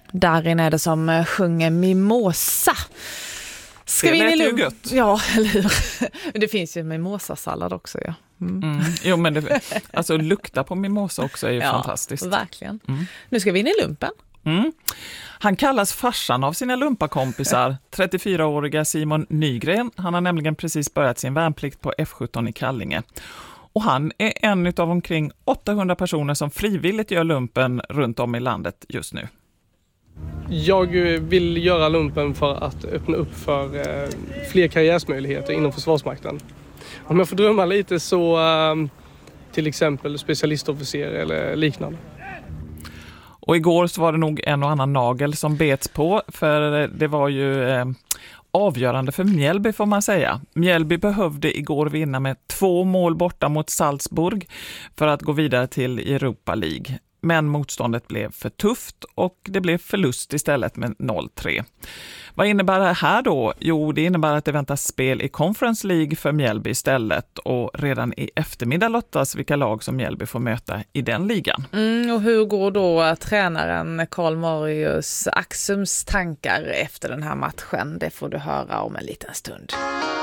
Darin är det som sjunger Mimosa. Ska vi in i ju gött. Ja, eller hur? Det finns ju mimosasallad också, ja. Jo, men alltså lukta på mimosa också är ju fantastiskt. Verkligen. Nu ska vi in i lumpen. Han kallas farsan av sina lumpakompisar, 34-åriga Simon Nygren. Han har nämligen precis börjat sin värnplikt på F17 i Kallinge. Och han är en av omkring 800 personer som frivilligt gör lumpen runt om i landet just nu. Jag vill göra lumpen för att öppna upp för fler karriärsmöjligheter inom Försvarsmakten. Om jag får drömma lite så till exempel specialistofficer eller liknande. Och igår så var det nog en och annan nagel som bets på, för det var ju avgörande för Mjällby får man säga. Mjällby behövde igår vinna med 2 mål borta mot Salzburg för att gå vidare till Europa League. Men motståndet blev för tufft och det blev förlust istället med 0-3. Vad innebär det här då? Jo, det innebär att det väntas spel i Conference League för Mjällby istället, och redan i eftermiddag lottas vilka lag som Mjällby får möta i den ligan. Och hur går då tränaren Karl Marius Axums tankar efter den här matchen? Det får du höra om en liten stund.